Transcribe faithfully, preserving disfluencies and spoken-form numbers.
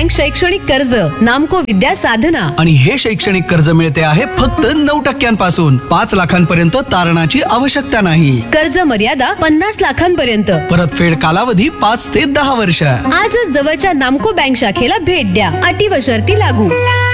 शैक्षणिक शैक्षणिक कर्ज नामको विद्या साधना. आणि हे शैक्षणिक कर्ज मिळते आहे फक्त नऊ टक्क्यांपासून पाच लाखांपर्यंत तारणाची आवश्यकता नाही. कर्ज मर्यादा पन्नास लाखांपर्यंत. परतफेड कालावधी पाच ते दहा वर्ष. आजच जवळच्या नामको बँक शाखेला भेट द्या. अटी व शर्ती लागू.